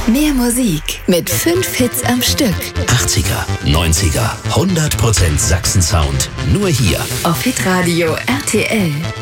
Mehr Musik mit 5 Hits am Stück. 80er, 90er, 100% Sachsen-Sound. Nur hier Auf Hitradio RTL.